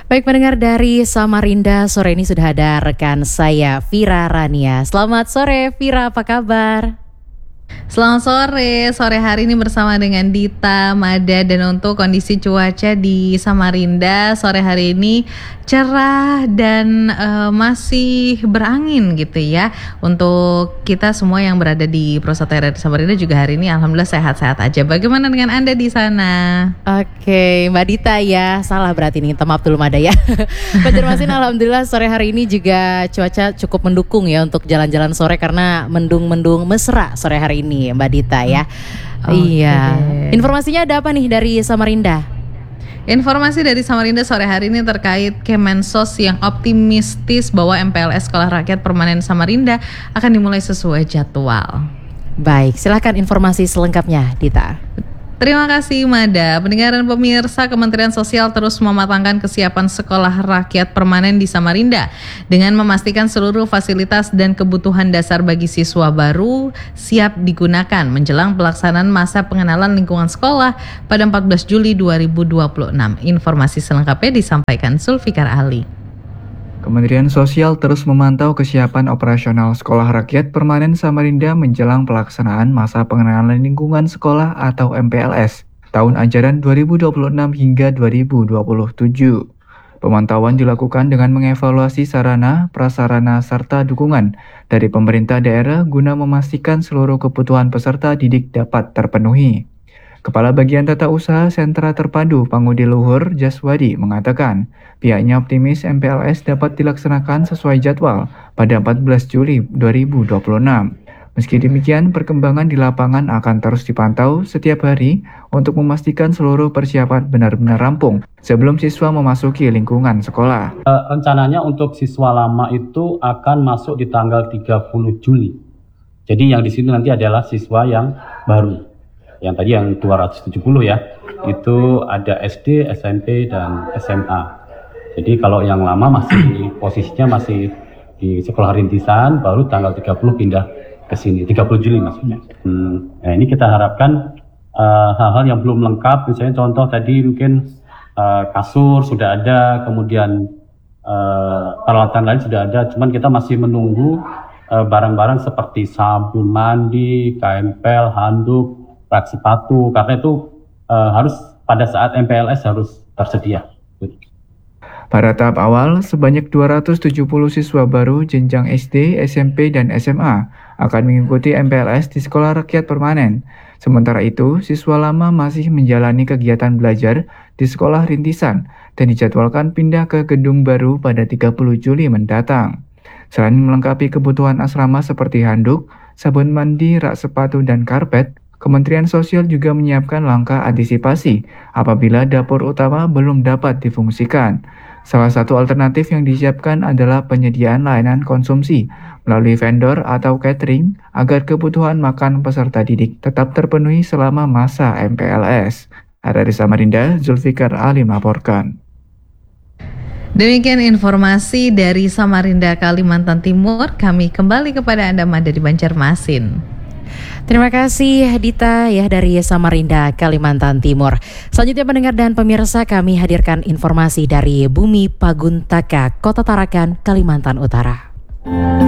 Baik pendengar dari Samarinda, sore ini sudah ada rekan saya Vira Rania. Selamat sore Vira, apa kabar? Selamat sore hari ini bersama dengan Dita, Mada, dan untuk kondisi cuaca di Samarinda sore hari ini cerah dan masih berangin gitu ya. Untuk kita semua yang berada di Prostate area Samarinda juga hari ini alhamdulillah sehat-sehat aja. Bagaimana dengan Anda di sana? Oke, Mbak Dita ya, salah berarti nih, minta maaf dulu Mada ya. Banjarmasin alhamdulillah sore hari ini juga cuaca cukup mendukung ya untuk jalan-jalan sore karena mendung-mendung mesra sore hari ini Mbak Dita ya. Iya. Informasinya ada apa nih dari Samarinda? Informasi dari Samarinda sore hari ini terkait Kemensos yang optimistis bahwa MPLS Sekolah Rakyat Permanen Samarinda akan dimulai sesuai jadwal. Baik, silakan informasi selengkapnya Dita. Terima kasih Mada. Pendengar dan pemirsa, Kementerian Sosial terus mematangkan kesiapan sekolah rakyat permanen di Samarinda dengan memastikan seluruh fasilitas dan kebutuhan dasar bagi siswa baru siap digunakan menjelang pelaksanaan masa pengenalan lingkungan sekolah pada 14 Juli 2026. Informasi selengkapnya disampaikan Zulfikar Ali. Kementerian Sosial terus memantau kesiapan operasional Sekolah Rakyat Permanen Samarinda menjelang pelaksanaan masa pengenalan lingkungan sekolah atau MPLS tahun ajaran 2026 hingga 2027. Pemantauan dilakukan dengan mengevaluasi sarana, prasarana, serta dukungan dari pemerintah daerah guna memastikan seluruh kebutuhan peserta didik dapat terpenuhi. Kepala Bagian Tata Usaha Sentra Terpadu Pangudi Luhur Jaswadi mengatakan pihaknya optimis MPLS dapat dilaksanakan sesuai jadwal pada 14 Juli 2026. Meski demikian, perkembangan di lapangan akan terus dipantau setiap hari untuk memastikan seluruh persiapan benar-benar rampung sebelum siswa memasuki lingkungan sekolah. Rencananya untuk siswa lama itu akan masuk di tanggal 30 Juli. Jadi yang di sini nanti adalah siswa yang baru. Yang tadi yang 270 ya, itu ada SD, SMP, dan SMA. Jadi kalau yang lama masih posisinya masih di sekolah rintisan, baru tanggal 30 pindah ke sini, 30 Juli maksudnya. Nah ini kita harapkan hal-hal yang belum lengkap, misalnya contoh tadi mungkin kasur sudah ada, kemudian peralatan lain sudah ada, cuman kita masih menunggu barang-barang seperti sabun mandi, kaempel, handuk, rak sepatu, karena itu harus pada saat MPLS harus tersedia. Pada tahap awal, sebanyak 270 siswa baru jenjang SD, SMP, dan SMA akan mengikuti MPLS di Sekolah Rakyat Permanen. Sementara itu, siswa lama masih menjalani kegiatan belajar di sekolah rintisan dan dijadwalkan pindah ke gedung baru pada 30 Juli mendatang. Selain melengkapi kebutuhan asrama seperti handuk, sabun mandi, rak sepatu, dan karpet, Kementerian Sosial juga menyiapkan langkah antisipasi apabila dapur utama belum dapat difungsikan. Salah satu alternatif yang disiapkan adalah penyediaan layanan konsumsi melalui vendor atau catering agar kebutuhan makan peserta didik tetap terpenuhi selama masa MPLS. Dari Samarinda, Zulfikar Ali melaporkan. Demikian informasi dari Samarinda, Kalimantan Timur. Kami kembali kepada Anda Mada di Banjarmasin. Terima kasih Dita ya dari Samarinda, Kalimantan Timur. Selanjutnya pendengar dan pemirsa, kami hadirkan informasi dari Bumi Paguntaka, Kota Tarakan, Kalimantan Utara.